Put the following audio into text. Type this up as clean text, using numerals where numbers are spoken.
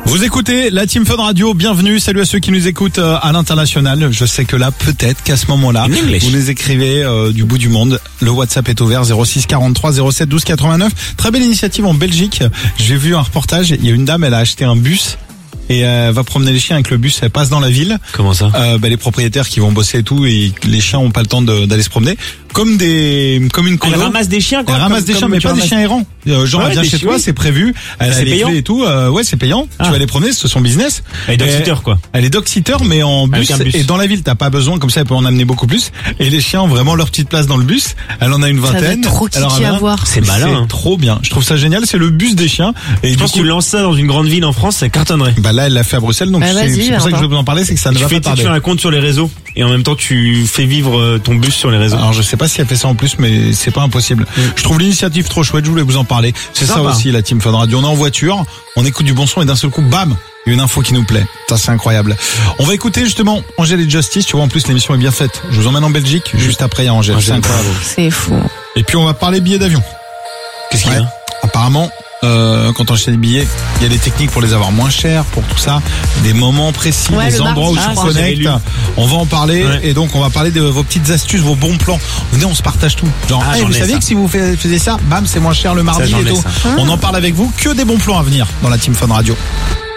Vous écoutez la Team Fun Radio, bienvenue, salut à ceux qui nous écoutent à l'international. Je sais que là, peut-être qu'à ce moment-là, vous nous écrivez du bout du monde. Le WhatsApp est ouvert, 06 43 07 12 89. Très belle initiative en Belgique. J'ai vu un reportage, il y a une dame, elle a acheté un bus. Et elle va promener les chiens avec le bus, elle passe dans la ville. Comment ça? Les propriétaires qui vont bosser et tout, et les chiens ont pas le temps d'aller se promener. Comme une colo. Elle ramasse des chiens, quoi. Elle ramasse des chiens, mais pas des chiens errants. Genre, elle vient chez toi, c'est prévu. Elle a les clés et tout. Ouais, c'est payant. Tu vas les promener, c'est son business. Elle est dog-sitter, quoi. Elle est dog-sitter, mais en bus. Et dans la ville, t'as pas besoin, comme ça, elle peut en amener beaucoup plus. Et les chiens ont vraiment leur petite place dans le bus. Elle en a une vingtaine. Ça va trop kiki à voir. C'est malin. C'est trop bien. Je trouve ça génial. C'est le bus des chiens. Et je pense que tu lances ça dans une grande ville en France, ça cartonnerait. Bah là, elle l'a fait à Bruxelles, donc c'est pour ça que je voulais vous en parler, c'est que ça ne va pas tarder. Tu fais un compte sur les réseaux et en même temps tu fais vivre ton bus sur les réseaux. Alors je sais pas si elle fait ça en plus, mais c'est pas impossible. Je trouve l'initiative trop chouette, je voulais vous en parler. C'est ça aussi la Team Fun Radio. On est en voiture, on écoute du bon son et d'un seul coup, bam, il y a une info qui nous plaît. Ça c'est incroyable. On va écouter justement Angèle et Justice. Tu vois, en plus l'émission est bien faite. Je vous emmène en Belgique juste après il y a Angèle. C'est incroyable. C'est fou. Et puis on va parler billets d'avion. Qu'est-ce qu'il y a? Apparemment, quand on achète des billets, il y a des techniques pour les avoir moins chers, pour tout ça, des moments précis, des endroits où tu te connectes. On va en parler et donc on va parler de vos petites astuces, vos bons plans. Venez, on se partage tout. Genre, vous savez que si vous faisiez ça, bam, c'est moins cher le mardi et tout. On en parle avec vous. Que des bons plans à venir dans la Team Fun Radio.